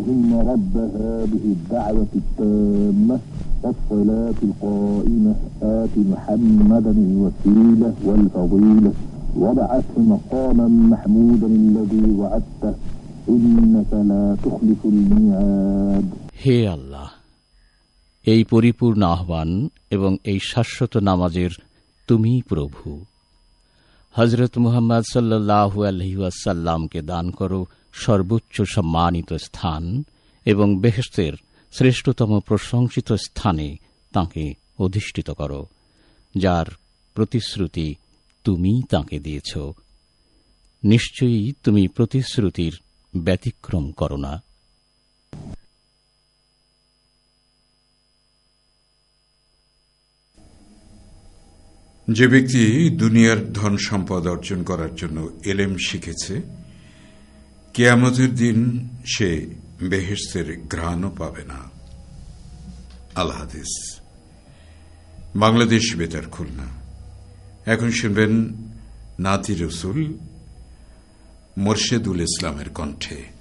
إن رب هذه الدعوة التامة والصلاة القائمة آت محمدا الوسيلة والفضيلة وابعثه مقاما محمودا الذي وعدته إنك لا تخلف الميعاد. হে আল্লাহ, এই পরিপূর্ণ আহ্বান এবং এই শাশ্বত নামাজের তুমি প্রভু। হযরত মুহাম্মদ সাল্লাল্লাহু আলাইহি ওয়াসাল্লামকে দান করো সর্বোচ্চ সম্মানিত স্থান এবং বেহেশতের শ্রেষ্ঠতম প্রশংসিত স্থানে তাঁকে অধিষ্ঠিত করো, যার প্রতিশ্রুতি তুমি তাঁকে দিয়েছ। নিশ্চয়ই তুমি প্রতিশ্রুতির ব্যতিক্রম করো না। যে ব্যক্তি দুনিয়ার ধন সম্পদ অর্জন করার জন্য এলেম শিখেছে, কিয়ামতের দিন সে বেহেশতের ঘ্রাণও পাবে না। আল হাদিস, বাংলাদেশ বেতার, খুলনা। এখন শুনবেন নাতি রসুল মোরশেদুল ইসলামের কণ্ঠে।